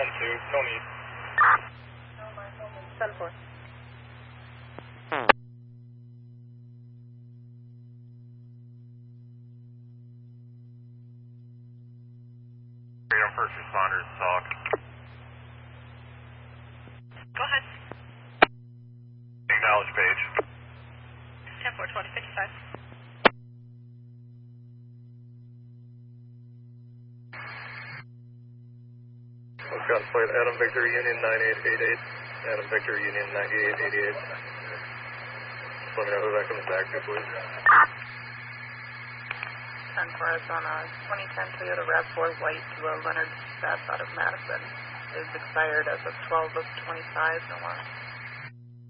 no need. 10-4. Freedom first responders, talk. Go ahead. Acknowledge page. 10-4, 2055. Wisconsin plate Adam Victor Union 9888. Adam Victor Union 9888. Just let me know who that comes back to, please. 10-4 is on a 2010 Toyota RAV4 white to a Leonard Stats out of Madison. Is expired as of 12 of 25, no more.